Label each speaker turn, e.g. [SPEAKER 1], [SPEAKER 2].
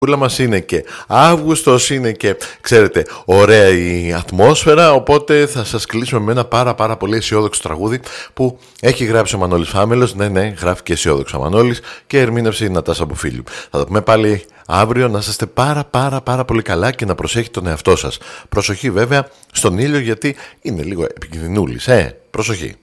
[SPEAKER 1] Ούλα μας είναι και Αύγουστος, είναι και ξέρετε ωραία η ατμόσφαιρα, οπότε θα σας κλείσουμε με ένα πάρα πολύ αισιόδοξο τραγούδι που έχει γράψει ο Μανώλης Φάμελος. Ναι, γράφει και αισιόδοξο ο Μανώλης και ερμήνευσε η Νατάσα Μπουφίλιου. Θα το πούμε πάλι αύριο, να είστε πάρα πολύ καλά και να προσέχετε τον εαυτό σας. Προσοχή βέβαια στον ήλιο, γιατί είναι λίγο επικινδυνούλης, προσοχή.